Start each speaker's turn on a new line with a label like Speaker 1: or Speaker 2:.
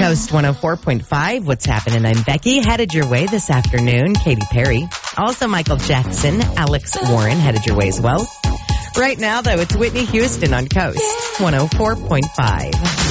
Speaker 1: Coast 104.5. What's happening? I'm Becky. Headed your way this afternoon, Katy Perry. Also Michael Jackson, Alex Warren headed your way as well. Right now, though, it's Whitney Houston on Coast 104.5.